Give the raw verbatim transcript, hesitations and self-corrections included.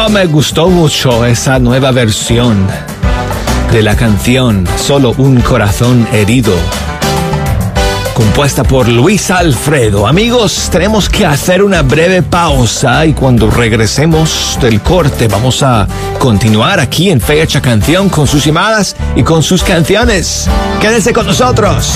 Bueno, me gustó mucho esa nueva versión de la canción Solo un corazón herido, compuesta por Luis Alfredo. Amigos, tenemos que hacer una breve pausa y cuando regresemos del corte vamos a continuar aquí en Fecha Canción con sus llamadas y con sus canciones. Quédense con nosotros.